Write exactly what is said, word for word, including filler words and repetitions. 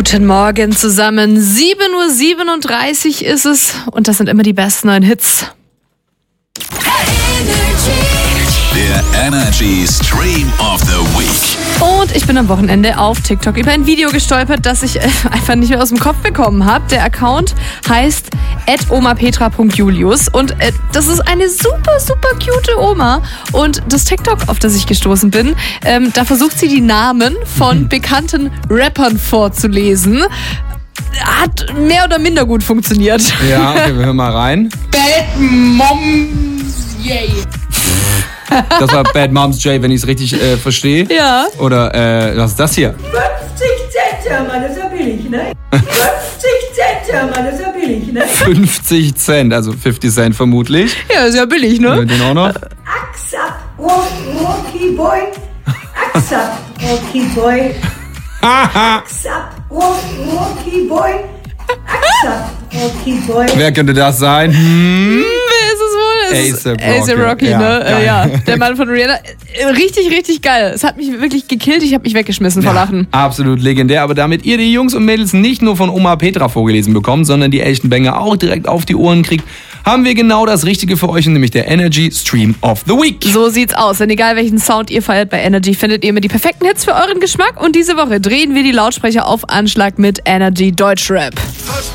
Guten Morgen zusammen. sieben Uhr siebenunddreißig ist es und das sind immer die besten neuen Hits. Der Energy Stream of the Week. Und ich bin am Wochenende auf TikTok über ein Video gestolpert, das ich einfach nicht mehr aus dem Kopf bekommen habe. Der Account heißt at omapetra punkt julius und äh, das ist eine super, super cute Oma. Und das TikTok, auf das ich gestoßen bin, ähm, da versucht sie die Namen von bekannten Rappern vorzulesen. Hat mehr oder minder gut funktioniert. Ja, okay, wir hören mal rein. Bad Moms, yay. Das war Bad Moms J, wenn ich es richtig äh, verstehe. Ja. Oder, äh, was ist das hier? fünfzig Cent, hör mal, das ist ja billig, ne? fünfzig Cent, hör mal, das ist ja billig, ne? fünfzig Cent, also fifty Cent vermutlich. Ja, ist ja billig, ne? Äh, den auch noch. Axap, Rocky Boy. Axap, Rocky Boy. Axap, Rocky Boy. Axap, Rocky Boy. Wer könnte das sein? Hm? Wer ist es wohl? Es A$AP ist A$AP Rocky, Ja, ne? geil. Äh, ja, der Mann von Rihanna. Äh, Richtig, richtig geil. Es hat mich wirklich gekillt. Ich habe mich weggeschmissen vor Lachen. Absolut legendär, aber damit ihr die Jungs und Mädels nicht nur von Oma Petra vorgelesen bekommt, sondern die echten Banger auch direkt auf die Ohren kriegt, haben wir genau das Richtige für euch, nämlich der Energy Stream of the Week. So sieht's aus. Denn egal welchen Sound ihr feiert bei Energy, findet ihr immer die perfekten Hits für euren Geschmack. Und diese Woche drehen wir die Lautsprecher auf Anschlag mit Energy Deutschrap.